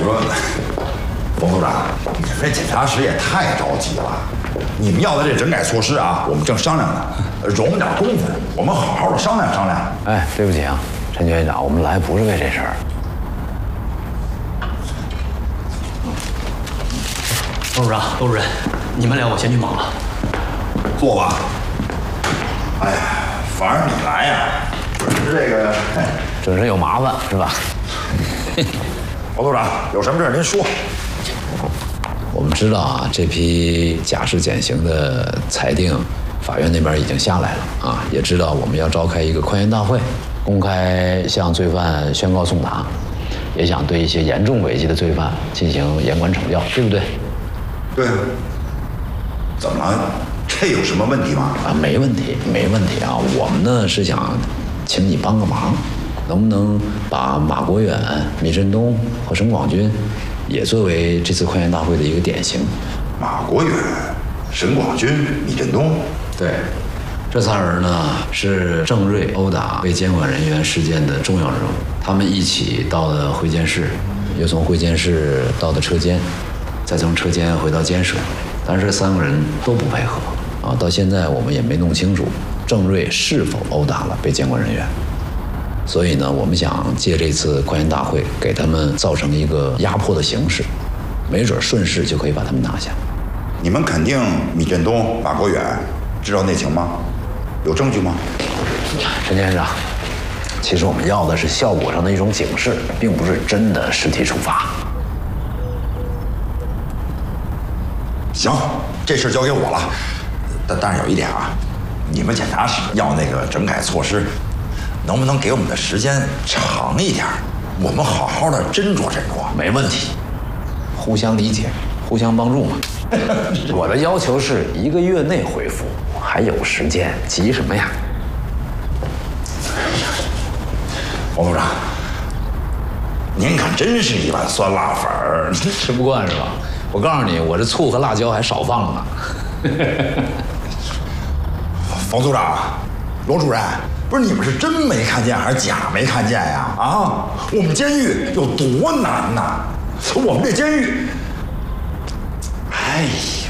说，冯组长，你们这检察室也太着急了。你们要的这整改措施啊，我们正商量呢，容点功夫，我们好好的商量商量。 哎，对不起啊，陈局长，我们来不是为这事儿。 董事长、窦主任，你们俩我先去忙了。 坐吧。哎呀，反正你来呀，准是这个， 准是有麻烦是吧？ 王组长，有什么事您说。 我们知道啊，这批假释减刑的裁定，法院那边已经下来了啊，也知道我们要召开一个宽严大会，公开向罪犯宣告送达，也想对一些严重违纪的罪犯进行严管惩教，对不对？ 对。怎么了？这有什么问题吗？ 啊，没问题，没问题啊。我们呢是想请你帮个忙，能不能把马国远、米振东和沈广军也作为这次宽严大会的一个典型？ 马国远、沈广军、米振东， 对，这仨人呢是郑瑞殴打被监管人员事件的重要人物，他们一起到了会监室，又从会监室到的车间，再从车间回到监舍，但是这3个人都不配合啊，到现在我们也没弄清楚郑瑞是否殴打了被监管人员。所以呢，我们想借这次宽严大会，给他们造成一个压迫的形式，没准顺势就可以把他们拿下。 你们肯定米振东、马国远知道内情吗？有证据吗？ 陈先生，其实我们要的是效果上的一种警示，并不是真的实体处罚。 行，这事交给我了。但是有一点啊，你们检察室要那个整改措施，能不能给我们的时间长一点？我们好好的斟酌斟酌。 没问题，互相理解，互相帮助嘛。我的要求是1个月内回复，还有时间，急什么呀？ 王组长，您可真是一碗酸辣粉儿， 吃不惯是吧？我告诉你，我这醋和辣椒还少放了呢。 冯组长，罗主任，不是你们是真没看见还是假没看见呀？啊，我们监狱有多难呐！我们这监狱，哎呀。